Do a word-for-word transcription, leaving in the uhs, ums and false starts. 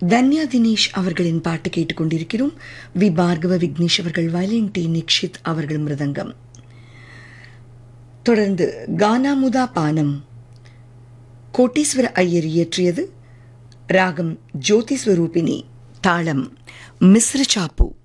தன்யா தினேஷ் அவர்களின் பாட்டு கேட்டுக்கொண்டிருக்கிறோம். வி பார்கவ விக்னேஷ் அவர்கள் வயலின், டி நிக்ஷித் அவர்கள் மிருதங்கம். தொடர்ந்து கானாமுதா பானம் கோட்டீஸ்வர ஐயர் இயற்றியது. ராகம் ஜோதி ஸ்வரூபிணி, தாளம் மிஸ்ர சாப்பு.